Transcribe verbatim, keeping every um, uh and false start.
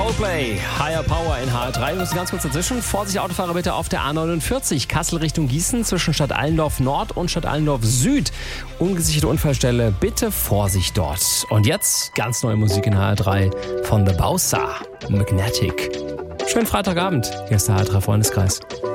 Coldplay, Higher Power in H R drei. Wir müssen ganz kurz dazwischen. Vorsicht, Autofahrer bitte auf der A neunundvierzig. Kassel Richtung Gießen zwischen Stadt Allendorf Nord und Stadt Allendorf Süd. Ungesicherte Unfallstelle, bitte Vorsicht dort. Und jetzt ganz neue Musik in H R drei von The Bowser, Magnetic. Schönen Freitagabend. Hier ist der H R drei Freundeskreis.